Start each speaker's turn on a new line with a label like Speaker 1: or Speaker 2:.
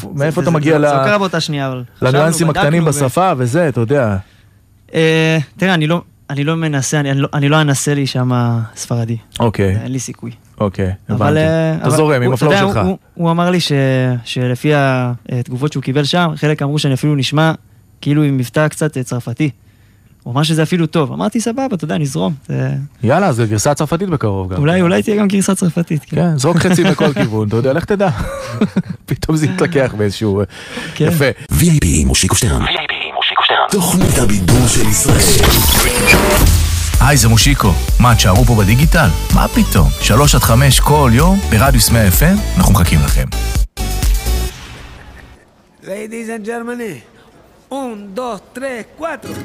Speaker 1: מאיפה אתה מגיע
Speaker 2: זה לא קרה באותה שנייה, אבל...
Speaker 1: לניואנסים הקטנים בשפה וזה, אתה יודע.
Speaker 2: תראה, אני לא מנסה, אני לא אנסה לי שם ספרדי.
Speaker 1: אוקיי.
Speaker 2: אין לי סיכוי.
Speaker 1: אוקיי, הבנתי. אתה זורם עם הפלואו שלך.
Speaker 2: הוא אמר לי שלפי התגובות שהוא קיבל שם, חלק אמרו שאני אפילו נשמע כאילו עם מבטא קצת צרפתי. הוא אמר שזה אפילו טוב. אמרתי, סבבה, אתה יודע, נזרום.
Speaker 1: יאללה, זה גרסה צרפתית בקרוב גם.
Speaker 2: אולי תהיה גם גרסה צרפתית.
Speaker 1: כן, זרוק חצי בכל כיוון, אתה יודע, לך תדע. פתאום זה יתלקח באיזשהו... יפה.
Speaker 3: VIP מושיקו שטרן. תוכנית הבידור של ישראל.
Speaker 4: היי, זה מושיקו. מה, תשארו פה בדיגיטל? מה פתאום? 3-5 כל יום ברדיוס 100 FM, אנחנו מחכים לכם.
Speaker 5: Ladies and gentlemen, 1, 2, 3, 4.